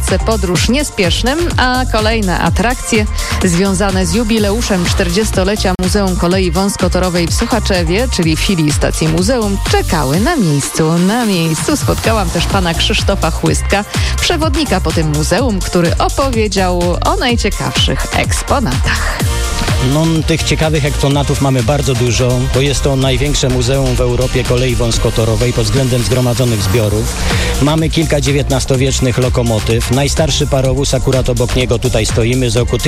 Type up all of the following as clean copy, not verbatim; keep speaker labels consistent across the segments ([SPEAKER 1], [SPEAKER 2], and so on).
[SPEAKER 1] wkrótce podróż niespiesznym, a kolejne atrakcje związane z jubileuszem 40-lecia Muzeum Kolei Wąskotorowej w Sochaczewie, czyli filii stacji muzeum, czekały na miejscu. Na miejscu spotkałam też pana Krzysztofa Chłystka, przewodnika po tym muzeum, który opowiedział o najciekawszych eksponatach.
[SPEAKER 2] No, tych ciekawych eksponatów mamy bardzo dużo, bo jest to największe muzeum w Europie kolei wąskotorowej pod względem zgromadzonych zbiorów. Mamy kilka XIX-wiecznych lokomotyw. Najstarszy parowóz, akurat obok niego tutaj stoimy, z roku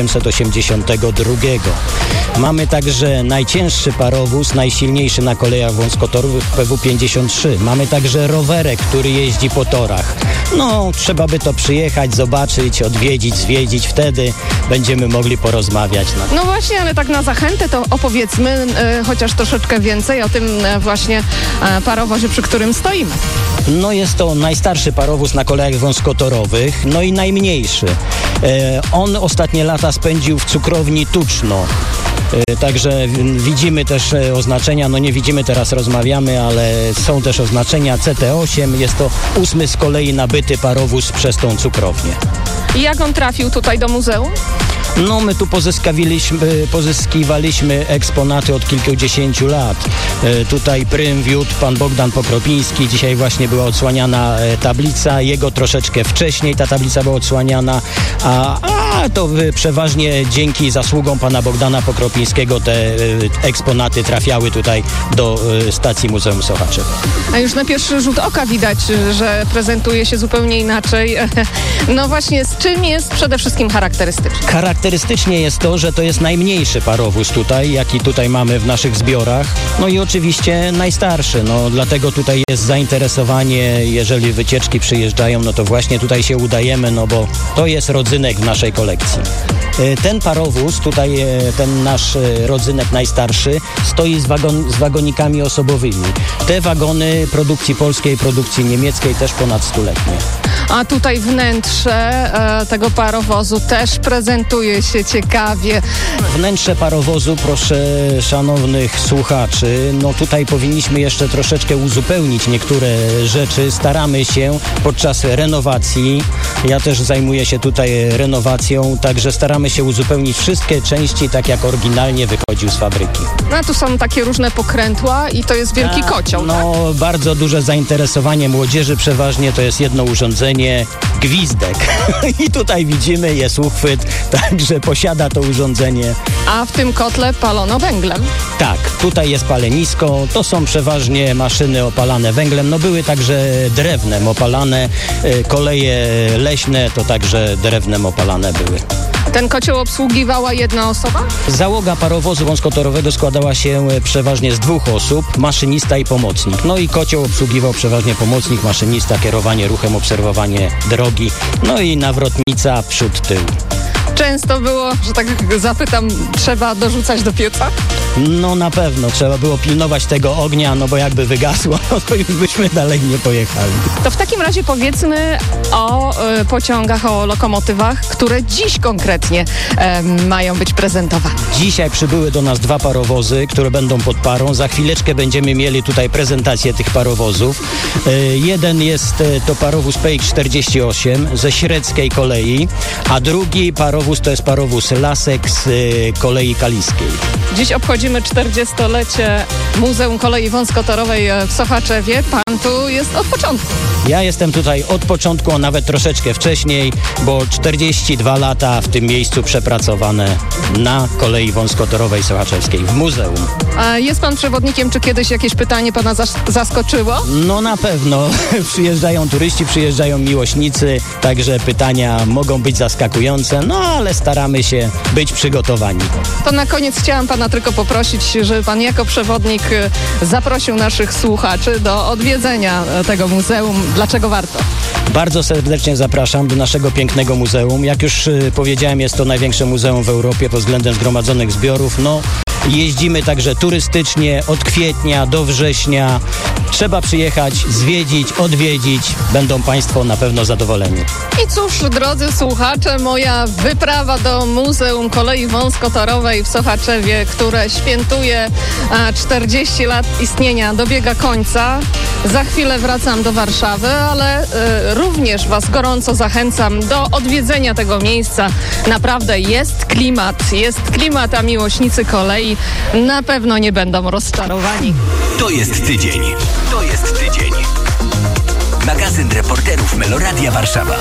[SPEAKER 2] 1882. Mamy także najcięższy parowóz, najsilniejszy na kolejach wąskotorowych, PW-53. Mamy także rowerek, który jeździ po torach. No, trzeba by to przyjechać, zobaczyć, odwiedzić, zwiedzić. Wtedy będziemy mogli porozmawiać.
[SPEAKER 3] No właśnie, ale tak na zachętę to opowiedzmy chociaż troszeczkę więcej o tym właśnie parowozie, przy którym stoimy.
[SPEAKER 2] No jest to najstarszy parowóz na kolejach wąskotorowych, no i najmniejszy. On ostatnie lata spędził w cukrowni Tuczno. Także widzimy też oznaczenia, no nie widzimy, teraz rozmawiamy, ale są też oznaczenia CT8. Jest to 8 z kolei nabyty parowóz przez tą cukrownię.
[SPEAKER 3] I jak on trafił tutaj do muzeum?
[SPEAKER 2] No my tu pozyskiwaliśmy eksponaty od kilkudziesięciu lat. Tutaj prym wiódł pan Bogdan Pokropiński. Dzisiaj właśnie była odsłaniana tablica. Jego troszeczkę wcześniej ta tablica była odsłaniana, a to przeważnie dzięki zasługom pana Bogdana Pokropińskiego te eksponaty trafiały tutaj do stacji Muzeum Sochaczew.
[SPEAKER 3] A już na pierwszy rzut oka widać, że prezentuje się zupełnie inaczej. No właśnie, z czym jest przede wszystkim charakterystyczny?
[SPEAKER 2] Charakterystycznie jest to, że to jest najmniejszy parowóz tutaj, jaki tutaj mamy w naszych zbiorach. No i oczywiście najstarszy. No dlatego tutaj jest zainteresowanie, jeżeli wycieczki przyjeżdżają, no to właśnie tutaj się udajemy, no bo to jest rodzynek w naszej kolekcji. Ten parowóz, tutaj ten nasz rodzynek najstarszy, stoi z wagonikami osobowymi. Te wagony produkcji polskiej, produkcji niemieckiej też ponad 100-letnie.
[SPEAKER 3] A tutaj wnętrze tego parowozu też prezentuje się ciekawie.
[SPEAKER 2] Wnętrze parowozu, proszę szanownych słuchaczy, no tutaj powinniśmy jeszcze troszeczkę uzupełnić niektóre rzeczy. Staramy się podczas renowacji, ja też zajmuję się tutaj renowacją, także staramy się uzupełnić wszystkie części tak jak oryginalnie wychodził z fabryki.
[SPEAKER 3] No a tu są takie różne pokrętła i to jest wielki kocioł,
[SPEAKER 2] no, tak? Bardzo duże zainteresowanie młodzieży, przeważnie to jest jedno urządzenie, gwizdek. I tutaj widzimy, jest uchwyt, także posiada to urządzenie.
[SPEAKER 3] A w tym kotle palono węglem.
[SPEAKER 2] Tak, tutaj jest palenisko, to są przeważnie maszyny opalane węglem, no były także drewnem opalane, koleje leśne to także drewnem opalane były.
[SPEAKER 3] Ten kocioł obsługiwała jedna osoba?
[SPEAKER 2] Załoga parowozu wąskotorowego składała się przeważnie z 2 osób, maszynista i pomocnik. No i kocioł obsługiwał przeważnie pomocnik, maszynista, kierowanie ruchem, obserwowanie drogi, no i nawrotnica przód, tył.
[SPEAKER 3] Często było, że tak zapytam, trzeba dorzucać do pieca?
[SPEAKER 2] No na pewno, trzeba było pilnować tego ognia, no bo jakby wygasło, no to już byśmy dalej nie pojechali.
[SPEAKER 3] To w takim razie powiedzmy o pociągach, o lokomotywach, które dziś konkretnie mają być prezentowane.
[SPEAKER 2] Dzisiaj przybyły do nas 2 parowozy, które będą pod parą. Za chwileczkę będziemy mieli tutaj prezentację tych parowozów. Jeden jest to parowóz PX48 ze średzkiej kolei, a drugi parowóz to jest parowóz Lasek z kolei kaliskiej.
[SPEAKER 3] Dziś obchodzimy 40-lecie Muzeum Kolei Wąskotorowej w Sochaczewie. Pan tu jest od początku.
[SPEAKER 2] Ja jestem tutaj od początku, a nawet troszeczkę wcześniej, bo 42 lata w tym miejscu przepracowane na kolei wąskotorowej sochaczewskiej w muzeum.
[SPEAKER 3] A jest pan przewodnikiem, czy kiedyś jakieś pytanie pana zaskoczyło?
[SPEAKER 2] No na pewno. Przyjeżdżają turyści, przyjeżdżają miłośnicy, także pytania mogą być zaskakujące, no ale staramy się być przygotowani.
[SPEAKER 3] To na koniec chciałam pana tylko poprosić, żeby pan jako przewodnik zaprosił naszych słuchaczy do odwiedzenia tego muzeum. Dlaczego warto?
[SPEAKER 2] Bardzo serdecznie zapraszam do naszego pięknego muzeum. Jak już powiedziałem, jest to największe muzeum w Europie pod względem zgromadzonych zbiorów. No, jeździmy także turystycznie od kwietnia do września. Trzeba przyjechać, zwiedzić, odwiedzić. Będą państwo na pewno zadowoleni.
[SPEAKER 3] I cóż, drodzy słuchacze, moja wyprawa Wyprawa do Muzeum Kolei Wąskotorowej w Sochaczewie, które świętuje 40 lat istnienia, dobiega końca. Za chwilę wracam do Warszawy, ale również Was gorąco zachęcam do odwiedzenia tego miejsca. Naprawdę jest klimat, a miłośnicy kolei na pewno nie będą rozczarowani.
[SPEAKER 4] To jest tydzień. Magazyn reporterów Meloradia Warszawa.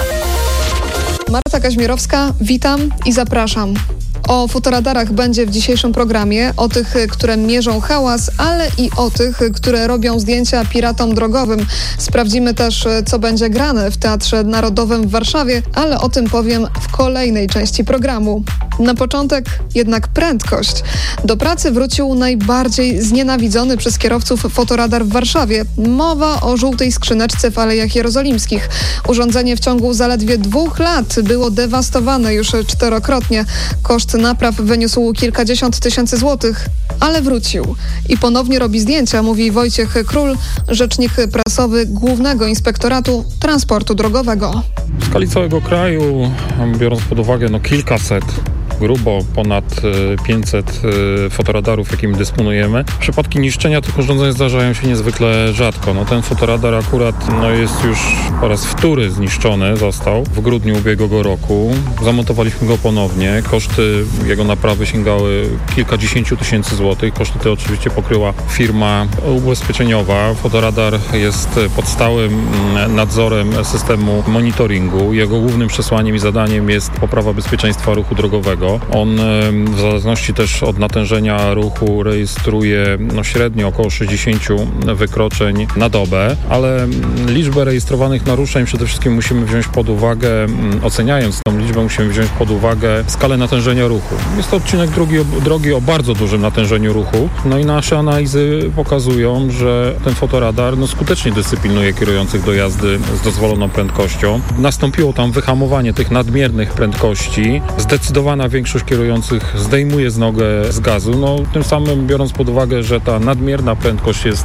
[SPEAKER 5] Marta Kaźmierowska, witam i zapraszam. O fotoradarach będzie w dzisiejszym programie, o tych, które mierzą hałas, ale i o tych, które robią zdjęcia piratom drogowym. Sprawdzimy też, co będzie grane w Teatrze Narodowym w Warszawie, ale o tym powiem w kolejnej części programu. Na początek jednak prędkość. Do pracy wrócił najbardziej znienawidzony przez kierowców fotoradar w Warszawie. Mowa o żółtej skrzyneczce w Alejach Jerozolimskich. Urządzenie w ciągu zaledwie 2 lat było dewastowane już 4-krotnie. Koszt napraw wyniósł kilkadziesiąt tysięcy złotych, ale wrócił. I ponownie robi zdjęcia, mówi Wojciech Król, rzecznik prasowy Głównego Inspektoratu Transportu Drogowego.
[SPEAKER 6] W skali całego kraju, biorąc pod uwagę kilkaset, grubo ponad 500 fotoradarów, jakimi dysponujemy. Przypadki niszczenia tych urządzeń zdarzają się niezwykle rzadko. Ten fotoradar akurat jest już po raz wtóry zniszczony, został w grudniu ubiegłego roku. Zamontowaliśmy go ponownie. Koszty jego naprawy sięgały kilkadziesięciu tysięcy złotych. Koszty te oczywiście pokryła firma ubezpieczeniowa. Fotoradar jest pod stałym nadzorem systemu monitoringu. Jego głównym przesłaniem i zadaniem jest poprawa bezpieczeństwa ruchu drogowego. On w zależności też od natężenia ruchu rejestruje średnio około 60 wykroczeń na dobę, ale liczbę rejestrowanych naruszeń przede wszystkim musimy wziąć pod uwagę, oceniając tą liczbę, musimy wziąć pod uwagę skalę natężenia ruchu. Jest to odcinek drogi o bardzo dużym natężeniu ruchu, i nasze analizy pokazują, że ten fotoradar skutecznie dyscyplinuje kierujących do jazdy z dozwoloną prędkością. Nastąpiło tam wyhamowanie tych nadmiernych prędkości. Zdecydowana większość kierujących zdejmuje nogę z gazu. Tym samym biorąc pod uwagę, że ta nadmierna prędkość jest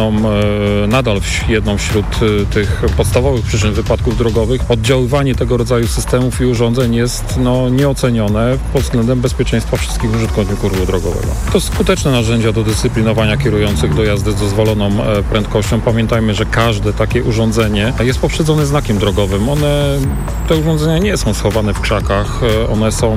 [SPEAKER 6] nadal jedną wśród tych podstawowych przyczyn wypadków drogowych, oddziaływanie tego rodzaju systemów i urządzeń jest nieocenione pod względem bezpieczeństwa wszystkich użytkowników ruchu drogowego. To skuteczne narzędzia do dyscyplinowania kierujących do jazdy z dozwoloną prędkością. Pamiętajmy, że każde takie urządzenie jest poprzedzone znakiem drogowym. Te urządzenia nie są schowane w krzakach, one są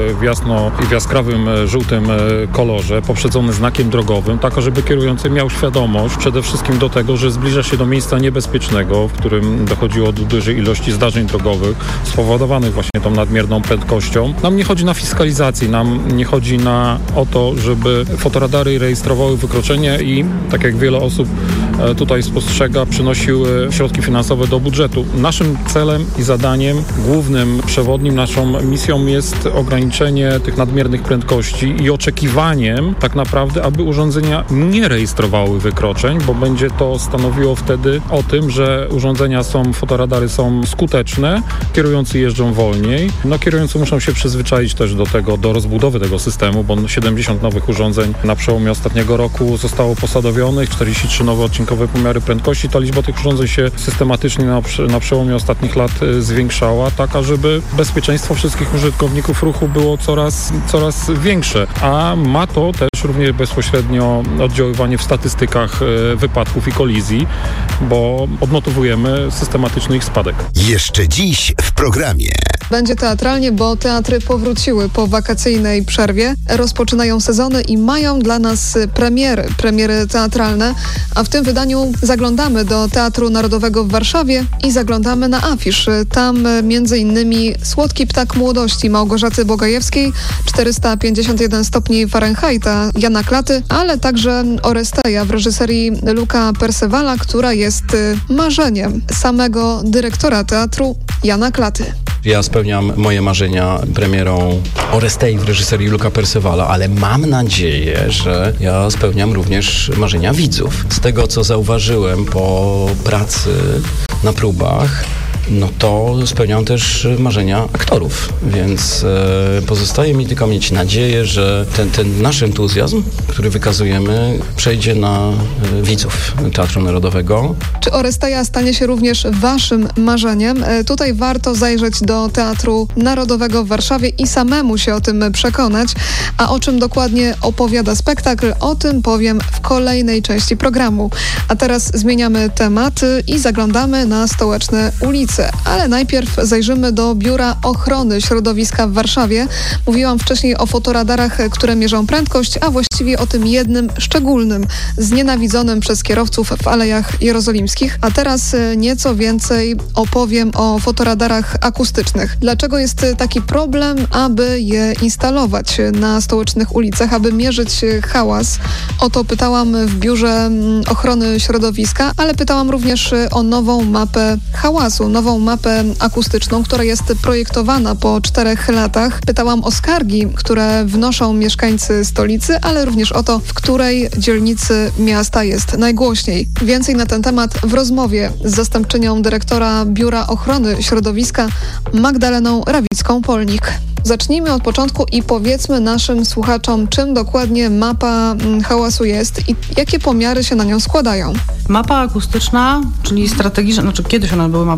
[SPEAKER 6] w jaskrawym żółtym kolorze, poprzedzone znakiem drogowym, tak żeby kierujący miał świadomość przede wszystkim do tego, że zbliża się do miejsca niebezpiecznego, w którym dochodziło do dużej ilości zdarzeń drogowych spowodowanych właśnie tą nadmierną prędkością. Nam nie chodzi na fiskalizację, nam nie chodzi o to, żeby fotoradary rejestrowały wykroczenia i, tak jak wiele osób tutaj spostrzega, przynosiły środki finansowe do budżetu. Naszym celem i zadaniem głównym, przewodnim, naszą misją jest ograniczenie tych nadmiernych prędkości i oczekiwaniem tak naprawdę, aby urządzenia nie rejestrowały wykroczeń, bo będzie to stanowiło wtedy o tym, że fotoradary są skuteczne, kierujący jeżdżą wolniej. Kierujący muszą się przyzwyczaić też do rozbudowy tego systemu, bo 70 nowych urządzeń na przełomie ostatniego roku zostało posadowionych, 43 nowe odcinkowe pomiary prędkości. Ta liczba tych urządzeń się systematycznie na przełomie ostatnich lat zwiększała, tak żeby bezpieczeństwo wszystkich użytkowników ruchu było coraz większe, a ma to też również bezpośrednio oddziaływanie w statystykach wypadków i kolizji, bo odnotowujemy systematyczny ich spadek.
[SPEAKER 4] Jeszcze dziś w programie.
[SPEAKER 5] Będzie teatralnie, bo teatry powróciły po wakacyjnej przerwie, rozpoczynają sezony i mają dla nas premiery teatralne, a w tym wydaniu zaglądamy do Teatru Narodowego w Warszawie i zaglądamy na afisz. Tam m.in. Słodki ptak młodości Małgorzaty Bogajewskiej, 451 stopni Fahrenheita Jana Klaty, ale także Oresteja w reżyserii Luca Percevalla, która jest marzeniem samego dyrektora teatru Jana Klaty.
[SPEAKER 7] Ja spełniam moje marzenia premierą Orestei w reżyserii Luca Percevalla, ale mam nadzieję, że ja spełniam również marzenia widzów. Z tego, co zauważyłem po pracy na próbach, no to spełniają też marzenia aktorów, więc pozostaje mi tylko mieć nadzieję, że ten nasz entuzjazm, który wykazujemy, przejdzie na widzów Teatru Narodowego.
[SPEAKER 5] Czy Oresteia stanie się również waszym marzeniem? Tutaj warto zajrzeć do Teatru Narodowego w Warszawie i samemu się o tym przekonać. A o czym dokładnie opowiada spektakl, o tym powiem w kolejnej części programu. A teraz zmieniamy temat i zaglądamy na stołeczne ulice. Ale najpierw zajrzymy do Biura Ochrony Środowiska w Warszawie. Mówiłam wcześniej o fotoradarach, które mierzą prędkość, a właściwie o tym jednym szczególnym, znienawidzonym przez kierowców w Alejach Jerozolimskich. A teraz nieco więcej opowiem o fotoradarach akustycznych. Dlaczego jest taki problem, aby je instalować na stołecznych ulicach, aby mierzyć hałas? O to pytałam w Biurze Ochrony Środowiska, ale pytałam również o nową mapę hałasu, nową mapę akustyczną, która jest projektowana po 4 latach. Pytałam o skargi, które wnoszą mieszkańcy stolicy, ale również o to, w której dzielnicy miasta jest najgłośniej. Więcej na ten temat w rozmowie z zastępczynią dyrektora Biura Ochrony Środowiska Magdaleną Rawicką-Polnik. Zacznijmy od początku i powiedzmy naszym słuchaczom, czym dokładnie mapa hałasu jest i jakie pomiary się na nią składają.
[SPEAKER 8] Mapa akustyczna, czyli strategiczna, kiedyś one były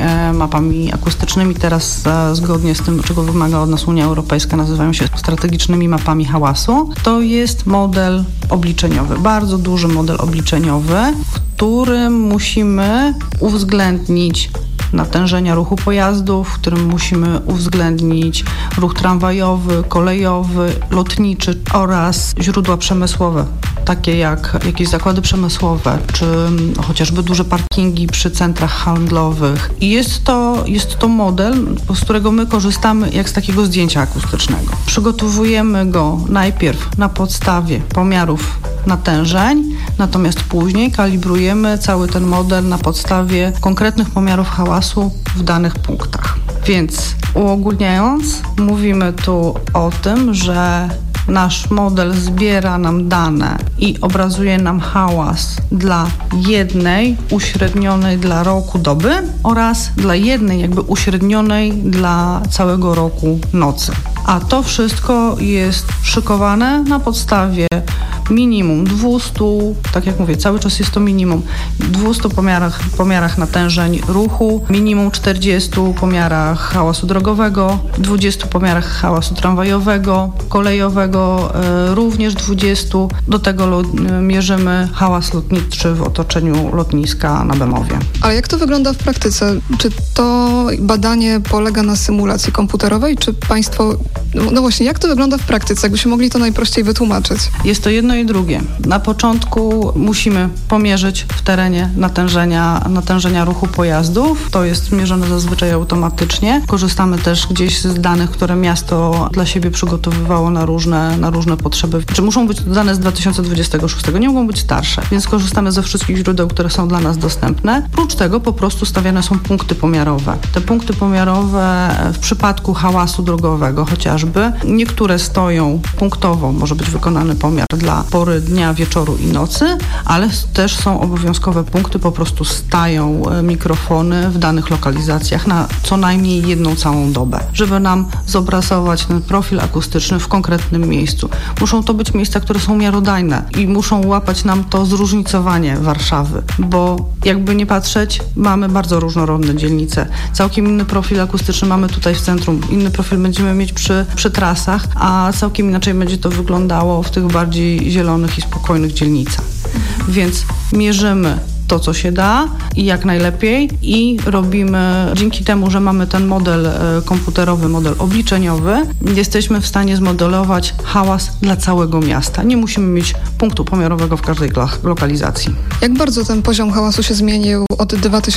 [SPEAKER 8] mapami akustycznymi, teraz zgodnie z tym, czego wymaga od nas Unia Europejska, nazywają się strategicznymi mapami hałasu. To jest model obliczeniowy, bardzo duży model obliczeniowy, w którym musimy uwzględnić natężenia ruchu pojazdów, w którym musimy uwzględnić ruch tramwajowy, kolejowy, lotniczy oraz źródła przemysłowe, takie jak jakieś zakłady przemysłowe, czy chociażby duże parkingi przy centrach handlowych. I jest to model, z którego my korzystamy jak z takiego zdjęcia akustycznego. Przygotowujemy go najpierw na podstawie pomiarów natężeń, natomiast później kalibrujemy cały ten model na podstawie konkretnych pomiarów hałasu w danych punktach. Więc uogólniając, mówimy tu o tym, że nasz model zbiera nam dane i obrazuje nam hałas dla jednej uśrednionej dla roku doby oraz dla jednej jakby uśrednionej dla całego roku nocy. A to wszystko jest szykowane na podstawie minimum 200, tak jak mówię, cały czas jest to minimum 200 pomiarach natężeń ruchu, minimum 40 pomiarach hałasu drogowego, 20 pomiarach hałasu tramwajowego, kolejowego, również 20. Do tego mierzymy hałas lotniczy w otoczeniu lotniska na Bemowie.
[SPEAKER 5] Ale jak to wygląda w praktyce? Czy to badanie polega na symulacji komputerowej, czy państwo... No właśnie, jak to wygląda w praktyce? Jakbyśmy mogli to najprościej wytłumaczyć.
[SPEAKER 8] Jest to jedno i drugie. Na początku musimy pomierzyć w terenie natężenia ruchu pojazdów. To jest mierzone zazwyczaj automatycznie. Korzystamy też gdzieś z danych, które miasto dla siebie przygotowywało na różne potrzeby. Czy muszą być dane z 2026? Nie mogą być starsze, więc korzystamy ze wszystkich źródeł, które są dla nas dostępne. Prócz tego po prostu stawiane są punkty pomiarowe. Te punkty pomiarowe w przypadku hałasu drogowego chociażby, niektóre stoją punktowo, może być wykonany pomiar dla pory dnia, wieczoru i nocy, ale też są obowiązkowe punkty, po prostu stają mikrofony w danych lokalizacjach na co najmniej jedną całą dobę, żeby nam zobrazować ten profil akustyczny w konkretnym miejscu. Muszą to być miejsca, które są miarodajne i muszą łapać nam to zróżnicowanie Warszawy, bo jakby nie patrzeć, mamy bardzo różnorodne dzielnice. Całkiem inny profil akustyczny mamy tutaj w centrum, inny profil będziemy mieć przy trasach, a całkiem inaczej będzie to wyglądało w tych bardziej zielonych i spokojnych dzielnicach. Więc mierzymy to, co się da i jak najlepiej i robimy, dzięki temu, że mamy ten model komputerowy, model obliczeniowy, jesteśmy w stanie zmodelować hałas dla całego miasta. Nie musimy mieć punktu pomiarowego w każdej lokalizacji. Jak bardzo ten poziom hałasu się zmienił od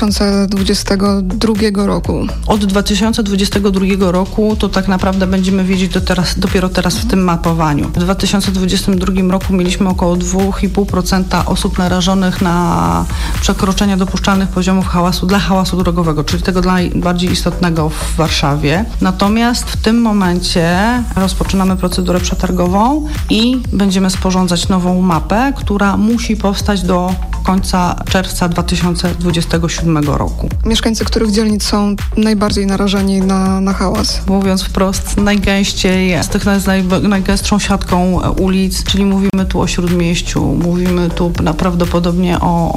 [SPEAKER 8] 2022 roku? Od 2022 roku to tak naprawdę będziemy wiedzieć dopiero teraz w tym mapowaniu. W 2022 roku mieliśmy około 2,5% osób narażonych na przekroczenia dopuszczalnych poziomów hałasu dla hałasu drogowego, czyli tego najbardziej istotnego w Warszawie. Natomiast w tym momencie rozpoczynamy procedurę przetargową i będziemy sporządzać nową mapę, która musi powstać do końca czerwca 2027 roku.
[SPEAKER 5] Mieszkańcy których dzielnic są najbardziej narażeni na hałas?
[SPEAKER 8] Mówiąc wprost, najgęściej, z tych najgęstszą siatką ulic, czyli mówimy tu o Śródmieściu, mówimy tu prawdopodobnie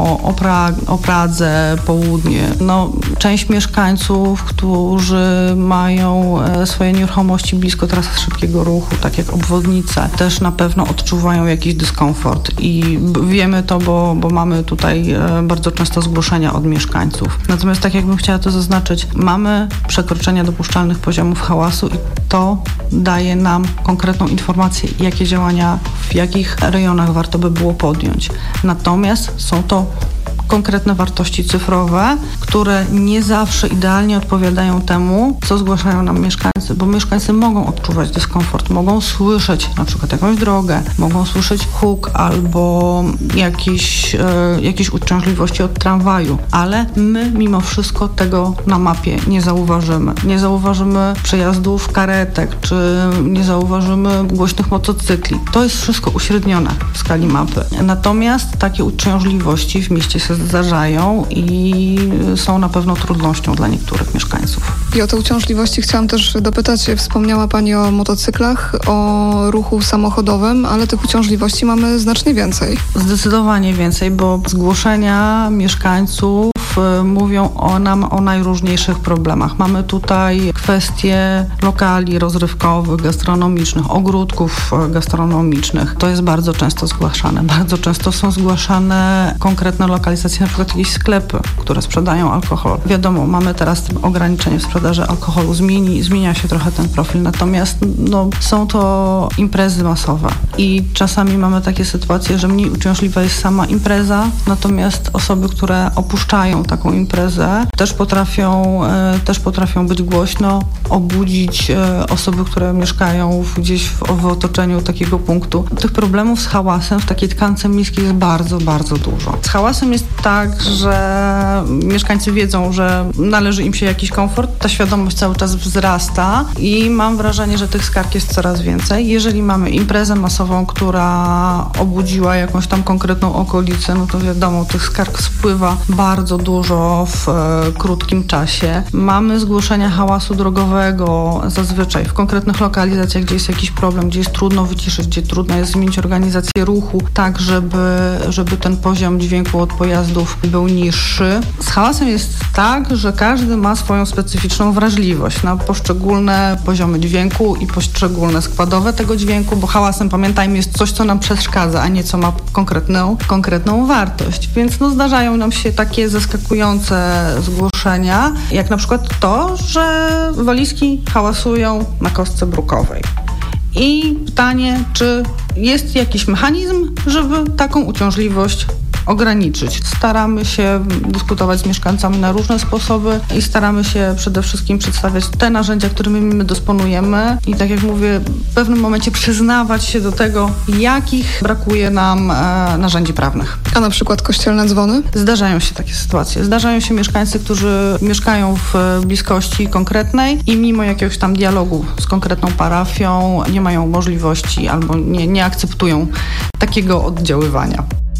[SPEAKER 8] o Pradze, Południe. Część mieszkańców, którzy mają swoje nieruchomości blisko trasy szybkiego ruchu, tak jak obwodnice, też na pewno odczuwają jakiś dyskomfort i wiemy to, bo mamy tutaj bardzo często zgłoszenia od mieszkańców. Natomiast tak jakbym chciała to zaznaczyć, mamy przekroczenia dopuszczalnych poziomów hałasu i to daje nam konkretną informację, jakie działania w jakich rejonach warto by było podjąć. Natomiast są to konkretne wartości cyfrowe, które nie zawsze idealnie odpowiadają temu, co zgłaszają nam mieszkańcy, bo mieszkańcy mogą odczuwać dyskomfort, mogą słyszeć na przykład jakąś drogę, mogą słyszeć huk albo jakieś uciążliwości od tramwaju, ale my mimo wszystko tego na mapie nie zauważymy. Nie zauważymy przejazdów karetek, czy nie zauważymy głośnych motocykli. To jest wszystko uśrednione w skali mapy. Natomiast takie uciążliwości w mieście się zdarzają i są na pewno trudnością dla niektórych mieszkańców.
[SPEAKER 5] I o te uciążliwości chciałam też dopytać. Wspomniała Pani o motocyklach, o ruchu samochodowym, ale tych uciążliwości mamy znacznie więcej.
[SPEAKER 8] Zdecydowanie więcej, bo zgłoszenia mieszkańców mówią nam o najróżniejszych problemach. Mamy tutaj kwestie lokali rozrywkowych, gastronomicznych, ogródków gastronomicznych. To jest bardzo często zgłaszane. Bardzo często są zgłaszane konkretne lokalizacje, na przykład jakieś sklepy, które sprzedają alkohol. Wiadomo, mamy teraz ograniczenie w sprzedaży alkoholu. Zmienia się trochę ten profil, natomiast są to imprezy masowe i czasami mamy takie sytuacje, że mniej uciążliwa jest sama impreza, natomiast osoby, które opuszczają taką imprezę, też potrafią być głośno, obudzić osoby, które mieszkają gdzieś w otoczeniu takiego punktu. Tych problemów z hałasem w takiej tkance miejskiej jest bardzo, bardzo dużo. Z hałasem jest tak, że mieszkańcy wiedzą, że należy im się jakiś komfort, ta świadomość cały czas wzrasta i mam wrażenie, że tych skarg jest coraz więcej. Jeżeli mamy imprezę masową, która obudziła jakąś tam konkretną okolicę, to wiadomo, tych skarg spływa bardzo dużo w krótkim czasie. Mamy zgłoszenia hałasu drogowego zazwyczaj w konkretnych lokalizacjach, gdzie jest jakiś problem, gdzie jest trudno wyciszyć, gdzie trudno jest zmienić organizację ruchu, tak żeby ten poziom dźwięku od pojazdów był niższy. Z hałasem jest tak, że każdy ma swoją specyficzną wrażliwość na poszczególne poziomy dźwięku i poszczególne składowe tego dźwięku, bo hałasem, pamiętajmy, jest coś, co nam przeszkadza, a nie co ma konkretną wartość. Więc zdarzają nam się takie zaskakujące zgłoszenia, jak na przykład to, że walizki hałasują na kostce brukowej. I pytanie, czy jest jakiś mechanizm, żeby taką uciążliwość ograniczyć. Staramy się dyskutować z mieszkańcami na różne sposoby i staramy się przede wszystkim przedstawiać te narzędzia, którymi my dysponujemy i tak jak mówię, w pewnym momencie przyznawać się do tego, jakich brakuje nam narzędzi prawnych.
[SPEAKER 5] A na przykład kościelne dzwony?
[SPEAKER 8] Zdarzają się takie sytuacje. Zdarzają się mieszkańcy, którzy mieszkają w bliskości konkretnej i mimo jakiegoś tam dialogu z konkretną parafią nie mają możliwości albo nie akceptują takiego oddziaływania.